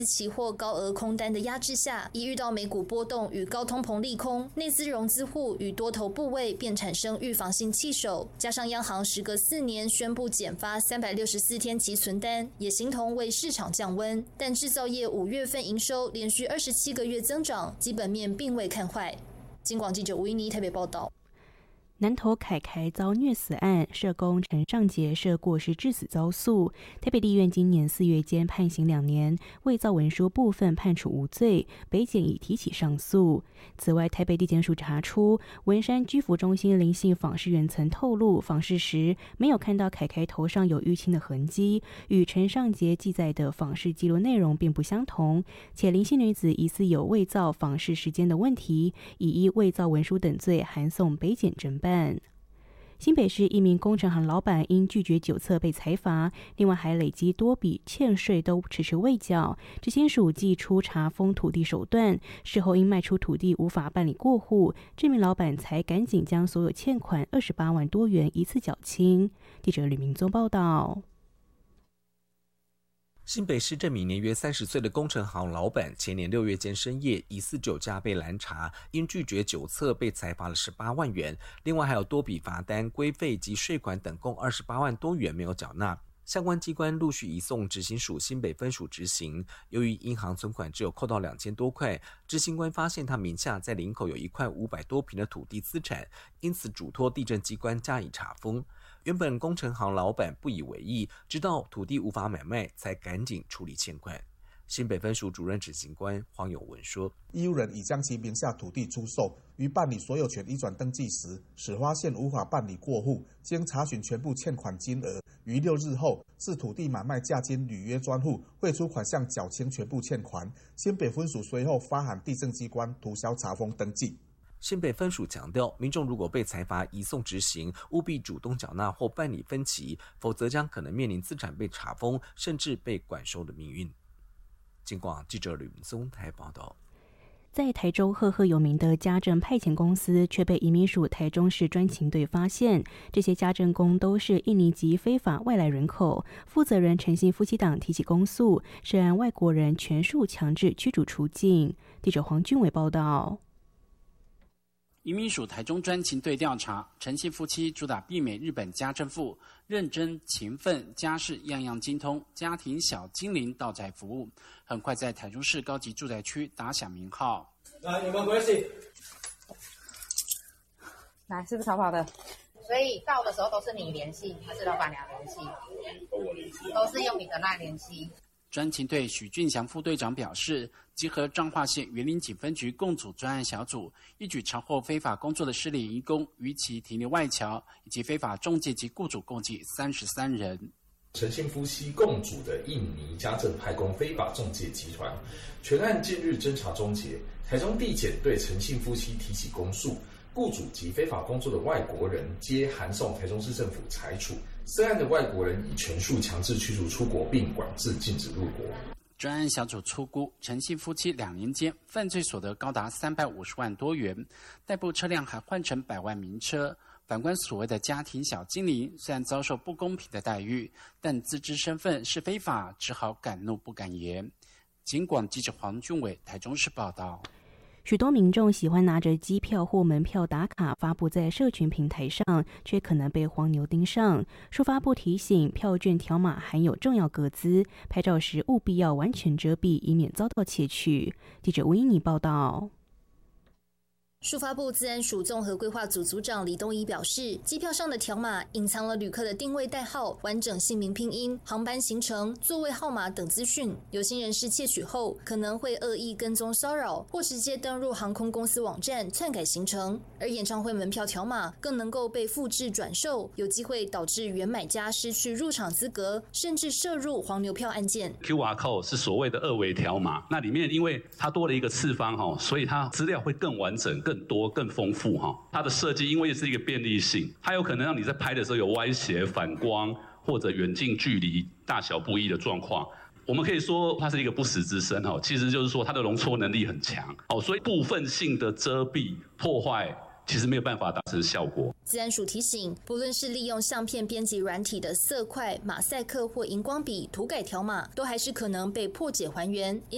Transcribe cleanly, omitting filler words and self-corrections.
期货高额空单的压制下，一遇到美股波动与高通膨利空，内资融资户与多头部位便产生预防性弃守。加上央行时隔4年宣布减发364天期存单，也形同为市场降温。但制造业5月份营收连续27个月增长，基本面并未看坏。金广记者吴依妮台北报道。 南投凯凯遭虐死案，社工陈尚杰涉过失致死遭诉，台北地院今年4月间判刑2年，伪造文书部分判处无罪，北检已提起上诉。此外，台北地检署查出文山居服中心林姓访视员曾透露，访视时没有看到凯凯头上有淤青的痕迹，与陈尚杰记载的访视记录内容并不相同，且林姓女子疑似有伪造访视时间的问题，已依伪造文书等罪函送北检侦办。新北市一名工程行老板因拒绝酒测被裁罚，另外还累积多笔欠税都迟迟未缴。执行署祭出查封土地手段，事后因卖出土地无法办理过户，这名老板才赶紧将所有欠款28万多元一次缴清。记者吕明宗报道。 新北市这名年约30岁的工程行老板，前年6月间深夜疑似酒驾被拦查，因拒绝酒测被裁罚了18万元，另外还有多笔罚单、规费及税款等共28万多元没有缴纳。相关机关陆续移送执行署新北分署执行。由于银行存款只有扣到2000多块，执行官发现他名下在林口有一块500多坪的土地资产，因此嘱托地政机关加以查封。原本工程行老板不以为意，直到土地无法买卖，才赶紧处理欠款。新北分署主任执行官黄永文说， 义务人已将其名下土地出售，于办理所有权移转登记时，始发现无法办理过户，经查询全部欠款金额，于6日后自土地买卖价金履约专户汇出款项缴清全部欠款。新北分署随后发函地政机关涂销查封登记。 新北分署强调，民众如果被裁罚移送执行，务必主动缴纳或办理分期，否则将可能面临资产被查封，甚至被管收的命运。金广记者吕明松台报道。 在台中赫赫有名的家政派遣公司，却被移民署台中市专勤队发现，这些家政工都是印尼籍非法外来人口。负责人陈姓夫妻档提起公诉，涉案外国人全数强制驱逐出境。记者黄俊伟报道。 移民署台中专勤队调查，陈姓夫妻主打避美日本家政妇，认真勤奋，家事样样精通，家庭小精灵到宅服务，很快在台中市高级住宅区打响名号。 来，你们关系， 来，是不是逃跑的？ 所以到的时候都是你联系，还是老板娘联系？都是用你的LINE联系。 专勤队许俊祥副队长表示，集合彰化县员林警分局共组专案小组，一举查获非法工作的失联移工逾期停留外侨，以及非法中介及雇主共计33人。 陈姓夫妻共组的印尼家政派工非法中介集团，全案近日侦查终结，台中地检对陈姓夫妻提起公诉，雇主及非法工作的外国人皆函送台中市政府裁处。涉案的外国人已全数强制驱逐出国，并管制禁止入国。 专案小组粗估，陈姓夫妻2年间犯罪所得高达350万多元，代步车辆还换成100万名车。反观所谓的家庭小精灵，虽然遭受不公平的待遇，但自知身份是非法，只好敢怒不敢言。警广记者黄俊伟台中市报道。 许多民众喜欢拿着机票或门票打卡发布在社群平台上，却可能被黄牛盯上。数发部提醒，票券条码含有重要个资，拍照时务必要完全遮蔽，以免遭到窃取。记者吴依妮报道。 数发部资安署综合规划组组长李东仪表示，机票上的条码隐藏了旅客的定位代号、完整姓名拼音、航班行程、座位号码等资讯。有心人士窃取后，可能会恶意跟踪骚扰，或直接登入航空公司网站篡改行程。而演唱会门票条码更能够被复制转售，有机会导致原买家失去入场资格，甚至涉入黄牛票案件。 QR code 是所谓的2维条码，那里面因为它多了一个次方，所以它资料会更完整、更多、更丰富。它的设计因为是一个便利性，它有可能让你在拍的时候有歪斜、反光或者远近距离大小不一的状况。我们可以说它是一个不时之声，其实就是说它的容错能力很强，所以部分性的遮蔽破坏其实没有办法达成效果。 资安署提醒，不论是利用相片编辑软体的色块、马赛克或荧光笔涂改条码，都还是可能被破解还原。